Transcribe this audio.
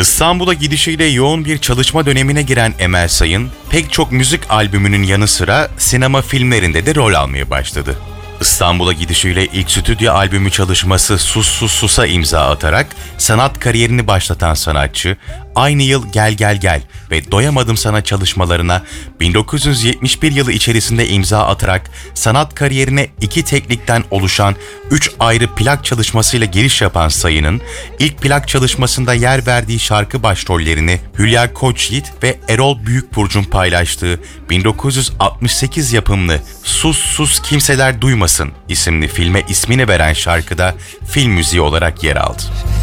İstanbul'a gidişiyle yoğun bir çalışma dönemine giren Emel Sayın, pek çok müzik albümünün yanı sıra sinema filmlerinde de rol almaya başladı. İstanbul'a gidişiyle ilk stüdyo albümü çalışması Sus Sus Sus'a imza atarak sanat kariyerini başlatan sanatçı, aynı yıl Gel Gel Gel ve Doyamadım Sana çalışmalarına 1971 yılı içerisinde imza atarak sanat kariyerine 2 teklikten oluşan 3 ayrı plak çalışmasıyla giriş yapan Sayın'ın ilk plak çalışmasında yer verdiği şarkı başrollerini Hülya Koçyiğit ve Erol Büyükburcu'nun paylaştığı 1968 yapımlı Sus Sus Kimseler Duymasın isimli filme ismini veren şarkıda film müziği olarak yer aldı.